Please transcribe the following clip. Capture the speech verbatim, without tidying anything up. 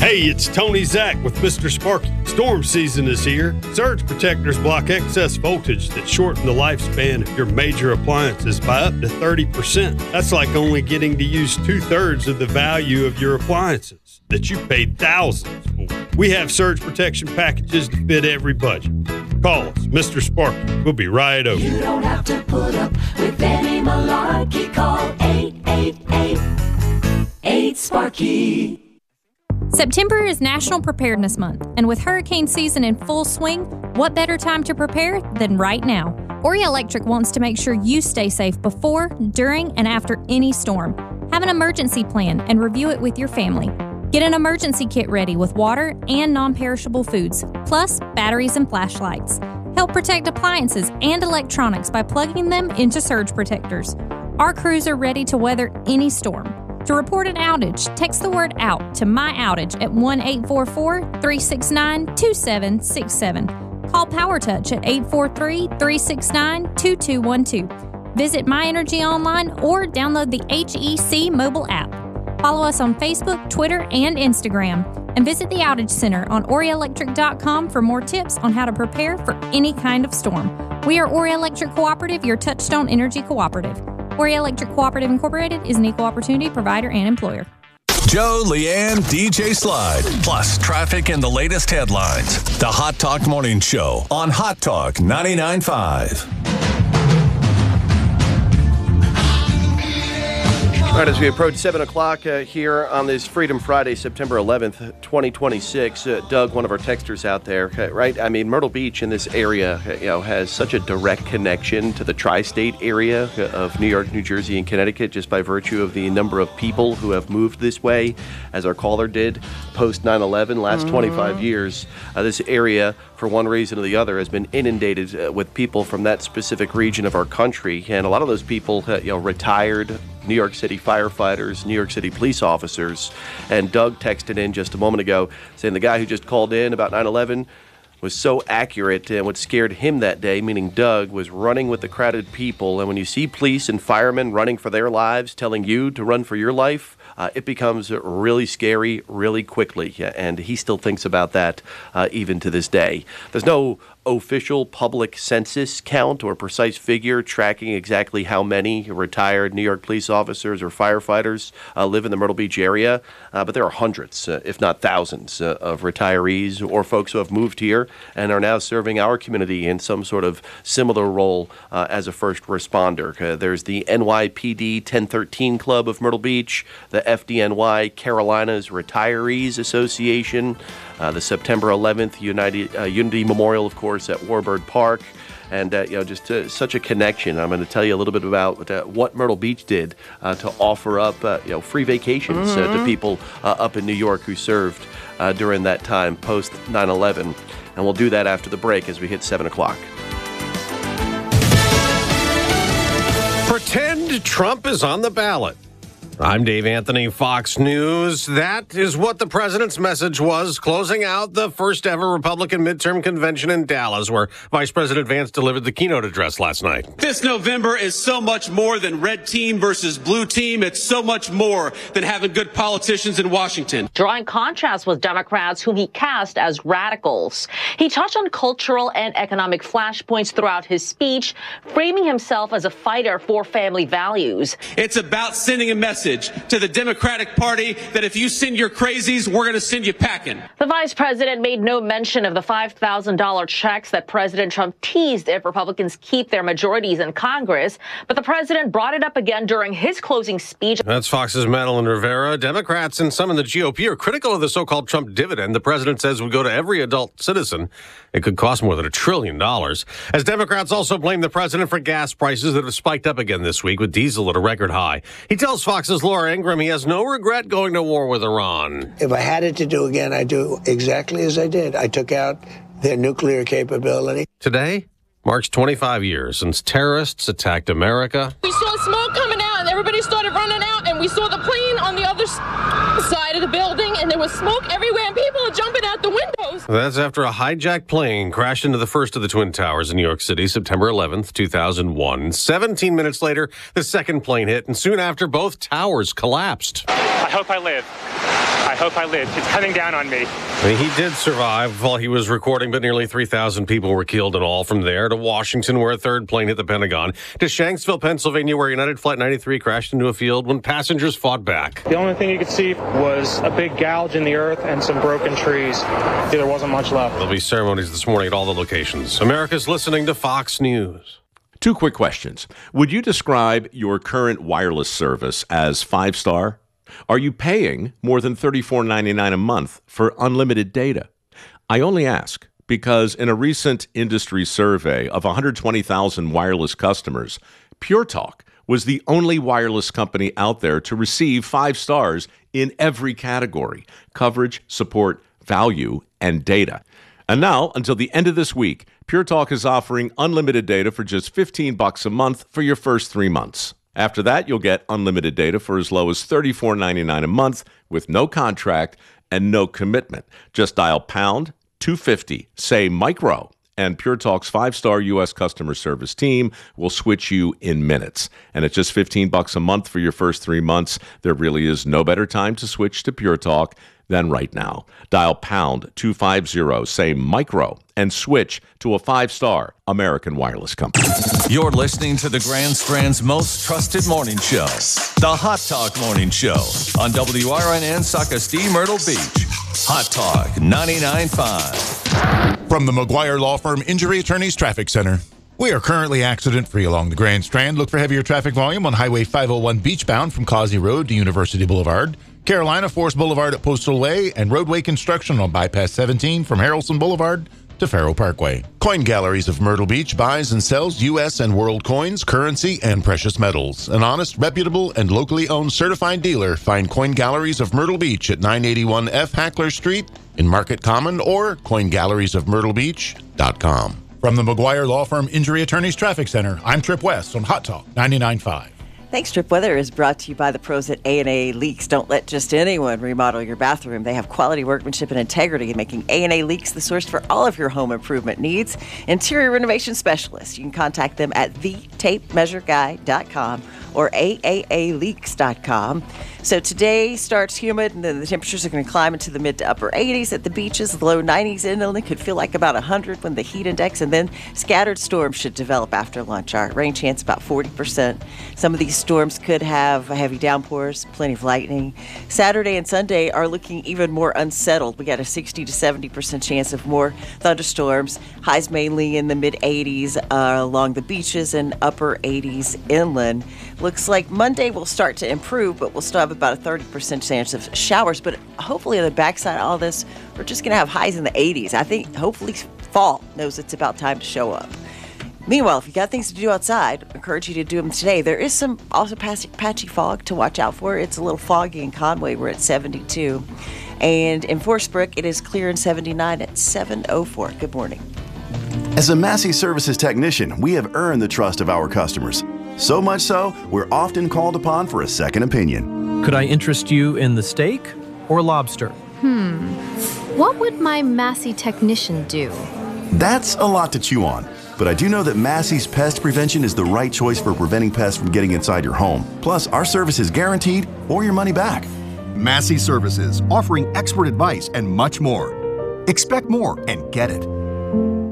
Hey, it's Tony Zach with Mister Sparky. Storm season is here. Surge protectors block excess voltage that shorten the lifespan of your major appliances by up to thirty percent. That's like only getting to use two-thirds of the value of your appliances that you paid thousands for. We have surge protection packages to fit every budget. Call us, Mister Sparky. We'll be right over. You don't have to put up with any malarkey. Call eight eight eight, eight Sparky. September is National Preparedness Month, and with hurricane season in full swing, what better time to prepare than right now? Ori Electric wants to make sure you stay safe before, during, and after any storm. Have an emergency plan and review it with your family. Get an emergency kit ready with water and non-perishable foods, plus batteries and flashlights. Help protect appliances and electronics by plugging them into surge protectors. Our crews are ready to weather any storm. To report an outage, text the word OUT to MyOutage at one eight four four, three six nine, two seven six seven. Call PowerTouch at eight four three, three six nine, two two one two. Visit MyEnergy online or download the H E C mobile app. Follow us on Facebook, Twitter, and Instagram. And visit the Outage Center on Ori Electric dot com for more tips on how to prepare for any kind of storm. We are Ori Electric Cooperative, your Touchstone Energy Cooperative. Ori Electric Cooperative Incorporated is an equal opportunity provider and employer. Joe, Leanne, D J Slide, plus traffic and the latest headlines. The Hot Talk Morning Show on Hot Talk ninety-nine point five. All right, as we approach seven o'clock uh, here on this Freedom Friday, September eleventh, twenty twenty-six, uh, Doug, one of our texters out there, uh, right? I mean, Myrtle Beach in this area, uh, you know, has such a direct connection to the tri-state area of New York, New Jersey, and Connecticut just by virtue of the number of people who have moved this way, as our caller did, post nine eleven, last mm-hmm. twenty-five years. Uh, this area, for one reason or the other, has been inundated uh, with people from that specific region of our country, and a lot of those people, uh, you know, retired New York City firefighters, New York City police officers. And Doug texted in just a moment ago saying the guy who just called in about nine eleven was so accurate, and what scared him that day, meaning Doug, was running with the crowded people. And when you see police and firemen running for their lives, telling you to run for your life, uh, it becomes really scary really quickly. And he still thinks about that uh, even to this day. There's no official public census count or precise figure tracking exactly how many retired New York police officers or firefighters uh, live in the Myrtle Beach area, uh, but there are hundreds, uh, if not thousands, uh, of retirees or folks who have moved here and are now serving our community in some sort of similar role uh, as a first responder. Uh, there's the N Y P D ten thirteen Club of Myrtle Beach, the F D N Y Carolinas Retirees Association, uh, the September eleventh United, uh, Unity Memorial, of course, at Warbird Park, and uh, you know, just uh, such a connection. I'm going to tell you a little bit about uh, what Myrtle Beach did uh, to offer up uh, you know, free vacations mm-hmm. uh, to people uh, up in New York who served uh, during that time post nine eleven, and we'll do that after the break as we hit seven o'clock. Pretend Trump is on the ballot. I'm Dave Anthony, Fox News. That is what the president's message was, closing out the first ever Republican midterm convention in Dallas, where Vice President Vance delivered the keynote address last night. This November is so much more than red team versus blue team. It's so much more than having good politicians in Washington. Drawing contrast with Democrats whom he cast as radicals. He touched on cultural and economic flashpoints throughout his speech, framing himself as a fighter for family values. It's about sending a message to the Democratic Party that if you send your crazies, we're going to send you packing. The vice president made no mention of the five thousand dollars checks that President Trump teased if Republicans keep their majorities in Congress. But the president brought it up again during his closing speech. That's Fox's Madeline Rivera. Democrats and some in the G O P are critical of the so-called Trump dividend the president says would go to every adult citizen. It could cost more than a trillion dollars. As Democrats also blame the president for gas prices that have spiked up again this week with diesel at a record high. He tells Fox's Laura Ingraham he has no regret going to war with Iran. If I had it to do again, I'd do exactly as I did. I took out their nuclear capability. Today marks twenty-five years since terrorists attacked America. We saw smoke coming out and everybody started running out, and we saw the plane on the other side of the building, and there was smoke everywhere and people are jumping out the window. post. That's after a hijacked plane crashed into the first of the Twin Towers in New York City, September eleventh, two thousand one. seventeen minutes later, the second plane hit, and soon after, both towers collapsed. I hope I live. I hope I live. It's coming down on me. I mean, he did survive while he was recording, but nearly three thousand people were killed in all. From there to Washington, where a third plane hit the Pentagon, to Shanksville, Pennsylvania, where United Flight ninety-three crashed into a field when passengers fought back. The only thing you could see was a big gouge in the earth and some broken trees. There wasn't much left. There'll be ceremonies this morning at all the locations. America's listening to Fox News. Two quick questions. Would you describe your current wireless service as five-star? Are you paying more than thirty-four ninety-nine a month for unlimited data? I only ask because in a recent industry survey of one hundred twenty thousand wireless customers, Pure Talk was the only wireless company out there to receive five stars in every category: coverage, support, value, and data. And now, until the end of this week, Pure Talk is offering unlimited data for just fifteen bucks a month for your first three months. After that, you'll get unlimited data for as low as thirty-four ninety-nine a month with no contract and no commitment. Just dial pound two fifty, say micro, and Pure Talk's five-star U S customer service team will switch you in minutes. And at just fifteen bucks a month for your first three months, there really is no better time to switch to Pure Talk than right now. Dial pound two fifty, say micro, and switch to a five-star American wireless company. You're listening to the Grand Strand's most trusted morning show, the Hot Talk Morning Show on W R N N Socastee, Myrtle Beach. Hot Talk ninety-nine point five. From the McGuire Law Firm Injury Attorneys Traffic Center. We are currently accident-free along the Grand Strand. Look for heavier traffic volume on Highway five oh one beachbound from Causey Road to University Boulevard, Carolina Forest Boulevard at Postal Way, and roadway construction on Bypass seventeen from Harrelson Boulevard to Faro Parkway. Coin Galleries of Myrtle Beach buys and sells U S and world coins, currency, and precious metals. An honest, reputable, and locally owned certified dealer. Find Coin Galleries of Myrtle Beach at nine eighty-one F Hackler Street in Market Common or coin galleries of myrtle beach dot com. From the McGuire Law Firm Injury Attorneys Traffic Center, I'm Trip West on Hot Talk ninety-nine point five. Thanks, Trip Weather is brought to you by the pros at A and A Leaks. Don't let just anyone remodel your bathroom. They have quality workmanship and integrity in making A and A Leaks the source for all of your home improvement needs. Interior renovation specialists. You can contact them at the tape measure guy dot com or A A A leaks dot com. So today starts humid, and then the temperatures are going to climb into the mid to upper eighties at the beaches, the low nineties inland. It could feel like about one hundred when the heat index, and then scattered storms should develop after lunch. Our rain chance about forty percent. Some of these storms could have heavy downpours, plenty of lightning. Saturday and Sunday are looking even more unsettled. We got a sixty to seventy percent chance of more thunderstorms. Highs mainly in the mid eighties uh, along the beaches and upper eighties inland. Looks like Monday will start to improve, but we'll still have about a thirty percent chance of showers. But hopefully on the backside of all this, we're just going to have highs in the eighties. I think hopefully fall knows it's about time to show up. Meanwhile, if you got things to do outside, I encourage you to do them today. There is some also patchy, patchy fog to watch out for. It's a little foggy in Conway. We're at seventy-two. And in Forestbrook, it is clear in seventy-nine at seven oh four. Good morning. As a Massey Services technician, we have earned the trust of our customers. So much so, we're often called upon for a second opinion. Could I interest you in the steak or lobster? Hmm. What would my Massey technician do? That's a lot to chew on. But I do know that Massey's Pest Prevention is the right choice for preventing pests from getting inside your home. Plus, our service is guaranteed or your money back. Massey Services, offering expert advice and much more. Expect more and get it.